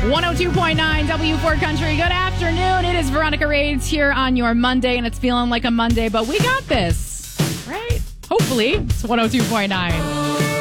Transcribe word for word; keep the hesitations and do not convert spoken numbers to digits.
one oh two point nine W four Country. Good afternoon. It is Veronica Rades here on your Monday, and it's feeling like a Monday, but we got this, right? Hopefully, it's one oh two point nine.